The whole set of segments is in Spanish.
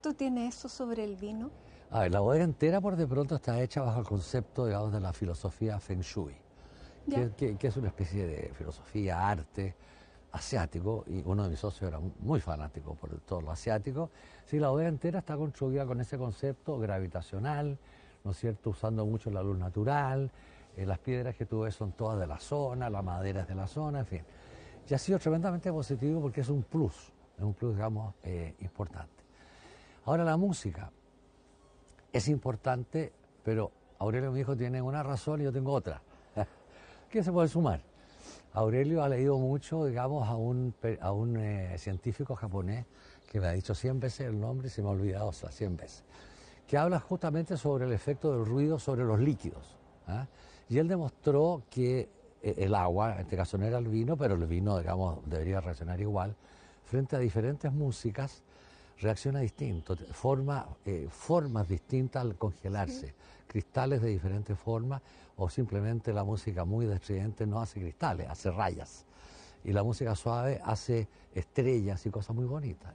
¿Tú tienes eso sobre el vino? A ver, la bodega entera por de pronto está hecha bajo el concepto, digamos, de la filosofía Feng Shui, Ya. que es una especie de filosofía, arte asiático, y uno de mis socios era muy fanático por todo lo asiático. Sí, la bodega entera está construida con ese concepto gravitacional, ¿no es cierto?, usando mucho la luz natural, las piedras que tú ves son todas de la zona, la madera es de la zona, en fin. Y ha sido tremendamente positivo porque es un plus, digamos, importante. Ahora la música es importante, pero Aurelio, mi hijo, tiene una razón y yo tengo otra. ¿Qué se puede sumar? Aurelio ha leído mucho, digamos, a un científico japonés que me ha dicho 100 veces el nombre y se me ha olvidado, o sea, 100 veces, que habla justamente sobre el efecto del ruido sobre los líquidos. ¿Ah? Y él demostró que el agua, en este caso no era el vino, pero el vino, digamos, debería reaccionar igual, frente a diferentes músicas, reacciona distinto, formas distintas al congelarse, sí. Cristales de diferentes formas, o simplemente la música muy estridente no hace cristales, hace rayas. Y la música suave hace estrellas y cosas muy bonitas.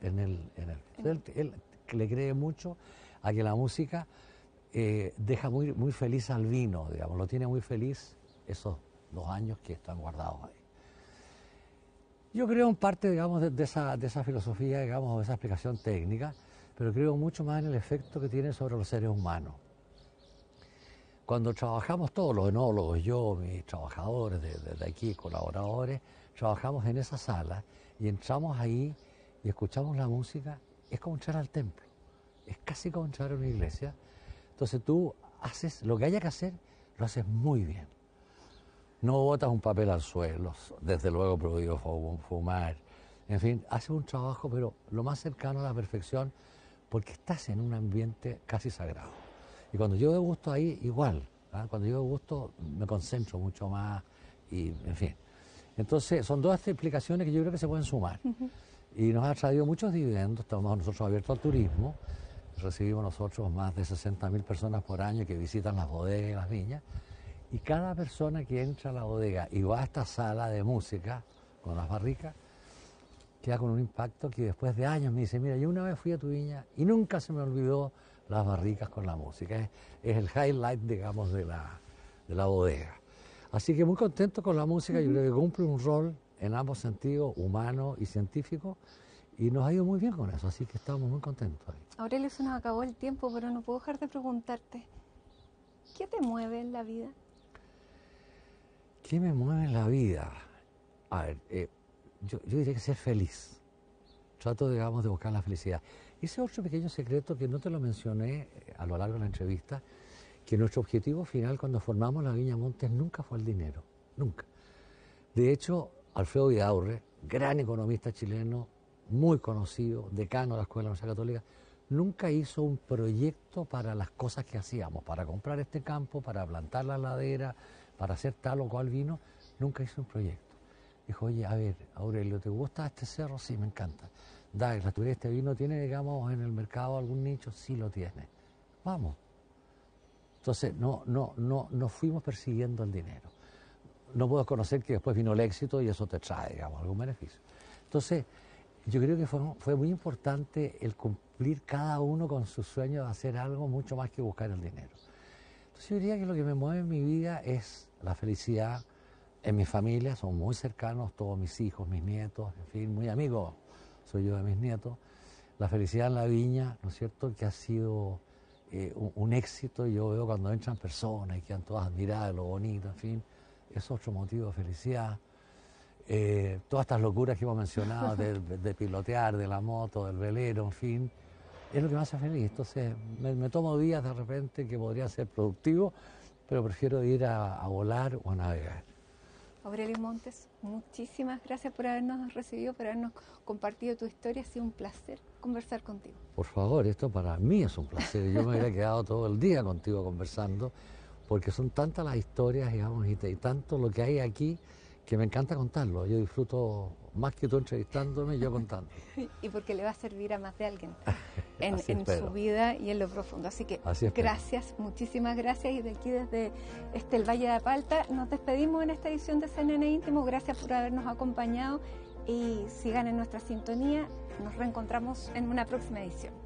Él le cree mucho a que la música deja muy feliz al vino, digamos, lo tiene muy feliz esos 2 años que están guardados ahí. Yo creo en parte, digamos, de esa filosofía, digamos, de esa explicación técnica, pero creo mucho más en el efecto que tiene sobre los seres humanos. Cuando trabajamos todos, los enólogos, yo, mis trabajadores de aquí, colaboradores, trabajamos en esa sala y entramos ahí y escuchamos la música, es como entrar al templo, es casi como entrar a una iglesia. Entonces tú haces lo que haya que hacer, lo haces muy bien. No botas un papel al suelo, desde luego prohibido fumar. En fin, haces un trabajo, pero lo más cercano a la perfección, porque estás en un ambiente casi sagrado. Y cuando yo degusto ahí, igual. ¿Ah? Cuando yo degusto, me concentro mucho más y, en fin. Entonces, son 2 explicaciones que yo creo que se pueden sumar. Y nos ha traído muchos dividendos. Estamos nosotros abiertos al turismo. Recibimos nosotros más de 60.000 personas por año que visitan las bodegas y las viñas. Y cada persona que entra a la bodega y va a esta sala de música con las barricas, queda con un impacto que después de años me dice, mira, yo una vez fui a tu viña y nunca se me olvidó las barricas con la música. Es el highlight, digamos, de la bodega. Así que muy contento con la música, yo creo que cumple un rol en ambos sentidos, humano y científico, y nos ha ido muy bien con eso, así que estamos muy contentos ahí. Aurelio, se nos acabó el tiempo, pero no puedo dejar de preguntarte, ¿qué te mueve en la vida? ¿Qué me mueve en la vida? A ver, yo diría que ser feliz. Trato, digamos, de buscar la felicidad. Ese otro pequeño secreto que no te lo mencioné a lo largo de la entrevista, que nuestro objetivo final cuando formamos la Viña Montes nunca fue el dinero, nunca. De hecho, Alfredo Vidaurre, gran economista chileno, muy conocido, decano de la Escuela de la Universidad Católica, nunca hizo un proyecto para las cosas que hacíamos, para comprar este campo, para plantar la ladera, para hacer tal o cual vino, nunca hizo un proyecto. Dijo, oye, a ver, Aurelio, ¿te gusta este cerro? Sí, me encanta. La tubería de este vino tiene, digamos, en el mercado algún nicho, sí lo tiene. Vamos. Entonces, no fuimos persiguiendo el dinero. No puedo conocer que después vino el éxito y eso te trae, digamos, algún beneficio. Entonces, yo creo que fue muy importante el cumplir cada uno con su sueño de hacer algo mucho más que buscar el dinero. Entonces, yo diría que lo que me mueve en mi vida es la felicidad en mi familia, son muy cercanos todos mis hijos, mis nietos, en fin, muy amigos soy yo de mis nietos. La felicidad en la viña, ¿no es cierto?, que ha sido un éxito. Yo veo cuando entran personas y quedan todas admiradas de lo bonito, en fin, es otro motivo de felicidad. Todas estas locuras que hemos mencionado, de pilotear, de la moto, del velero, en fin, es lo que me hace feliz. Entonces me tomo días de repente que podría ser productivo, pero prefiero ir a volar o a navegar. Aurelio Montes, muchísimas gracias por habernos recibido, por habernos compartido tu historia. Ha sido un placer conversar contigo. Por favor, esto para mí es un placer. Yo me hubiera quedado todo el día contigo conversando, porque son tantas las historias, digamos, y tanto lo que hay aquí, que me encanta contarlo. Yo disfruto más que tú entrevistándome, yo contando. Y porque le va a servir a más de alguien en su vida y en lo profundo. Así que gracias, muchísimas gracias. Y de aquí desde el Valle de Apalta nos despedimos en esta edición de CNN Íntimo. Gracias por habernos acompañado y sigan en nuestra sintonía. Nos reencontramos en una próxima edición.